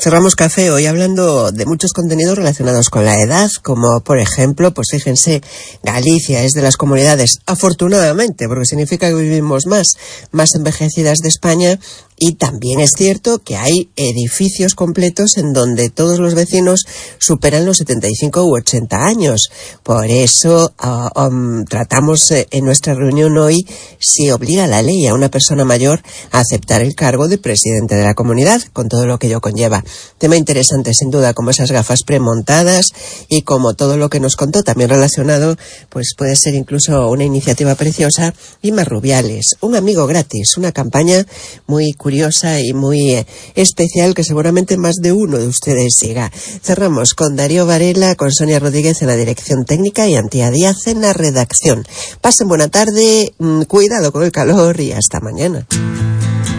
Cerramos café hoy hablando de muchos contenidos relacionados con la edad, como por ejemplo, pues fíjense, Galicia es de las comunidades, afortunadamente, porque significa que vivimos más envejecidas de España. Y también es cierto que hay edificios completos en donde todos los vecinos superan los 75 u 80 años. Por eso tratamos en nuestra reunión hoy si obliga la ley a una persona mayor a aceptar el cargo de presidente de la comunidad, con todo lo que ello conlleva. Tema interesante, sin duda, como esas gafas premontadas y como todo lo que nos contó, también relacionado, pues puede ser incluso una iniciativa preciosa, Inma Rubiales, un amigo gratis, una campaña muy curiosa y muy especial que seguramente más de uno de ustedes siga. Cerramos con Darío Varela, con Sonia Rodríguez en la dirección técnica y Antía Díaz en la redacción. Pasen buena tarde, cuidado con el calor y hasta mañana.